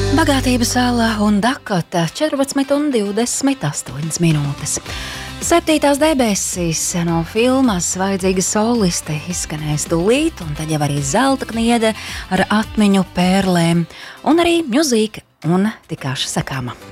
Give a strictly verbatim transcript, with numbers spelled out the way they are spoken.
Bagātība sala un Dakota četrpadsmit un divdesmit astoņas minūtes. Septītās debesis no filmas Vajadzīga soliste izskanēs tūlīt, un tad jau arī zelta kniede ar atmiņu pērlēm, un arī mūzika un tikāša sakāma.